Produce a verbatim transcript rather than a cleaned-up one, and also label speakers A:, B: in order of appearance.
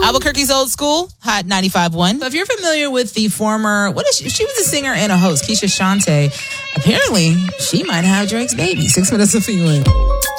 A: Albuquerque's Old School, Hot ninety-five point one. So if you're familiar with the former, what is she? She was a singer and a host, Keisha Shante. Apparently, she might have Drake's baby. Six minutes of feeling.